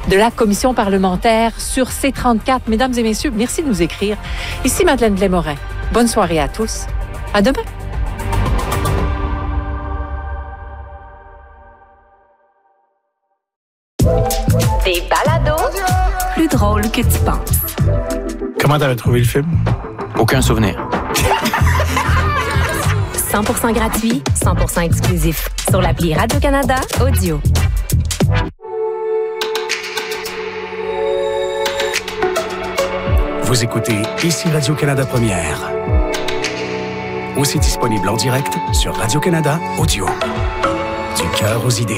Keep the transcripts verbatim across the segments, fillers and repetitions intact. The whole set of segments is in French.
de la commission parlementaire sur C trente-quatre. Mesdames et messieurs, merci de nous écrire. Ici Madeleine Blais-Morin. Bonne soirée à tous. À demain. Des balados plus drôles que tu penses. Comment t'avais trouvé le film? Aucun souvenir. cent pour cent gratuit, cent pour cent exclusif. Sur l'appli Radio-Canada Audio. Vous écoutez Ici Radio-Canada Première. Aussi disponible en direct sur Radio-Canada Audio. Du cœur aux idées.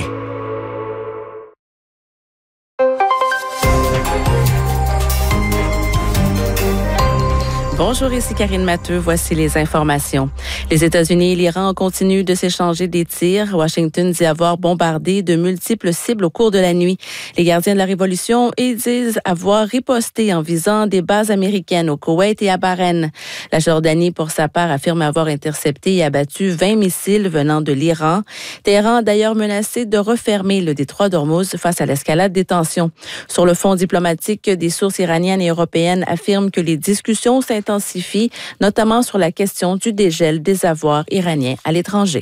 Bonjour, ici Karine Matteux. Voici les informations. Les États-Unis et l'Iran continuent de s'échanger des tirs. Washington dit avoir bombardé de multiples cibles au cours de la nuit. Les gardiens de la Révolution disent avoir riposté en visant des bases américaines au Koweït et à Bahreïn. La Jordanie, pour sa part, affirme avoir intercepté et abattu vingt missiles venant de l'Iran. Téhéran a d'ailleurs menacé de refermer le détroit d'Ormuz face à l'escalade des tensions. Sur le front diplomatique, des sources iraniennes et européennes affirment que les discussions s'intensifient intensifie, notamment sur la question du dégel des avoirs iraniens à l'étranger.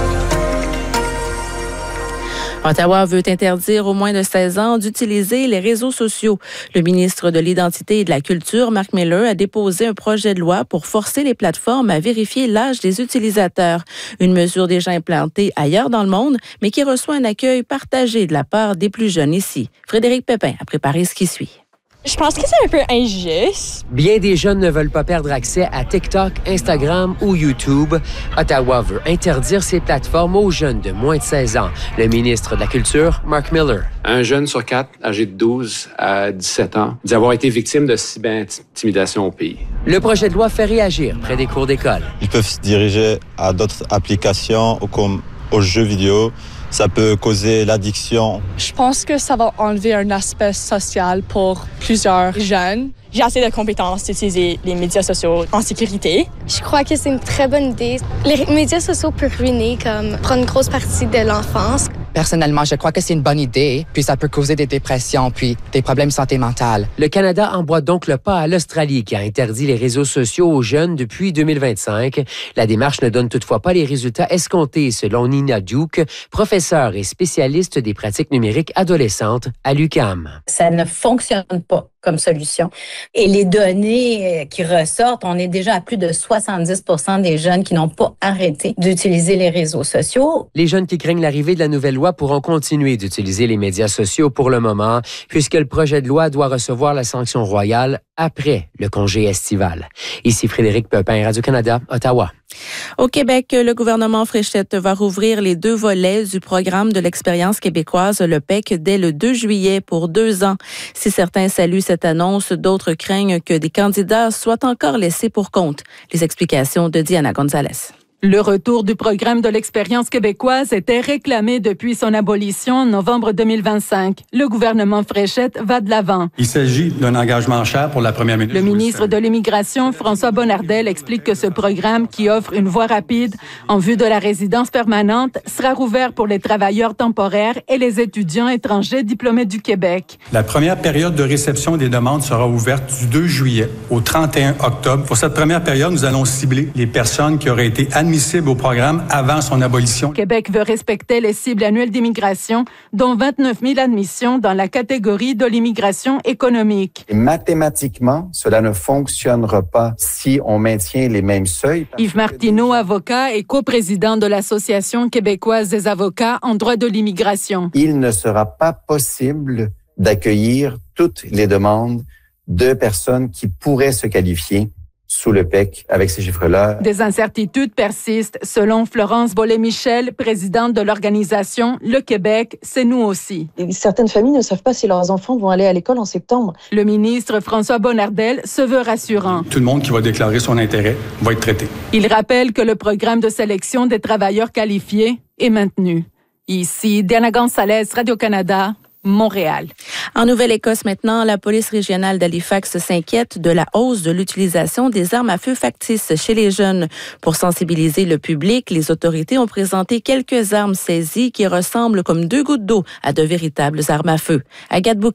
Ottawa veut interdire aux moins de seize ans d'utiliser les réseaux sociaux. Le ministre de l'Identité et de la Culture, Mark Miller, a déposé un projet de loi pour forcer les plateformes à vérifier l'âge des utilisateurs. Une mesure déjà implantée ailleurs dans le monde, mais qui reçoit un accueil partagé de la part des plus jeunes ici. Frédéric Pépin a préparé ce qui suit. Je pense que c'est un peu injuste. Bien des jeunes ne veulent pas perdre accès à TikTok, Instagram ou YouTube. Ottawa veut interdire ces plateformes aux jeunes de moins de seize ans. Le ministre de la Culture, Mark Miller. Un jeune sur quatre, âgé de douze à dix-sept ans, dit avoir été victime de cyber-intimidation au pays. Le projet de loi fait réagir près des cours d'école. Ils peuvent se diriger à d'autres applications comme aux jeux vidéo. Ça peut causer l'addiction. Je pense que ça va enlever un aspect social pour plusieurs jeunes. J'ai assez de compétences d'utiliser les médias sociaux en sécurité. Je crois que c'est une très bonne idée. Les médias sociaux peuvent ruiner, comme prendre une grosse partie de l'enfance. Personnellement, je crois que c'est une bonne idée, puis ça peut causer des dépressions, puis des problèmes de santé mentale. Le Canada emboîte donc le pas à l'Australie qui a interdit les réseaux sociaux aux jeunes depuis deux mille vingt-cinq. La démarche ne donne toutefois pas les résultats escomptés, selon Nina Duke, professeure et spécialiste des pratiques numériques adolescentes à l'U Q A M. Ça ne fonctionne pas comme solution. Et les données qui ressortent, on est déjà à plus de soixante-dix pour cent des jeunes qui n'ont pas arrêté d'utiliser les réseaux sociaux. Les jeunes qui craignent l'arrivée de la nouvelle loi pourront continuer d'utiliser les médias sociaux pour le moment, puisque le projet de loi doit recevoir la sanction royale après le congé estival. Ici Frédéric Pépin, Radio-Canada, Ottawa. Au Québec, le gouvernement Fréchette va rouvrir les deux volets du programme de l'expérience québécoise, le P E C, dès le deux juillet pour deux ans. Si certains saluent cette annonce, d'autres craignent que des candidats soient encore laissés pour compte. Les explications de Diana Gonzalez. Le retour du programme de l'expérience québécoise était réclamé depuis son abolition en novembre deux mille vingt-cinq. Le gouvernement Fréchette va de l'avant. Il s'agit d'un engagement cher pour la première ministre. Le ministre de l'Immigration, François Bonnardel, explique que ce programme, qui offre une voie rapide en vue de la résidence permanente, sera rouvert pour les travailleurs temporaires et les étudiants étrangers diplômés du Québec. La première période de réception des demandes sera ouverte du deux juillet au trente et un octobre. Pour cette première période, nous allons cibler les personnes qui auraient été admissibles admissible au programme avant son abolition. Québec veut respecter les cibles annuelles d'immigration, dont vingt-neuf mille admissions dans la catégorie de l'immigration économique. Et mathématiquement, cela ne fonctionnera pas si on maintient les mêmes seuils. Yves Martineau, avocat et coprésident de l'Association québécoise des avocats en droit de l'immigration. Il ne sera pas possible d'accueillir toutes les demandes de personnes qui pourraient se qualifier sous le P E C avec ces chiffres-là. Des incertitudes persistent, selon Florence Bollé-Michel, présidente de l'organisation Le Québec, c'est nous aussi. Et certaines familles ne savent pas si leurs enfants vont aller à l'école en septembre. Le ministre François Bonnardel se veut rassurant. Tout le monde qui va déclarer son intérêt va être traité. Il rappelle que le programme de sélection des travailleurs qualifiés est maintenu. Ici, Diana Gonzalez, Radio-Canada, Montréal. En Nouvelle-Écosse maintenant, la police régionale d'Halifax s'inquiète de la hausse de l'utilisation des armes à feu factices chez les jeunes. Pour sensibiliser le public, les autorités ont présenté quelques armes saisies qui ressemblent comme deux gouttes d'eau à de véritables armes à feu. Agathe Bouquet.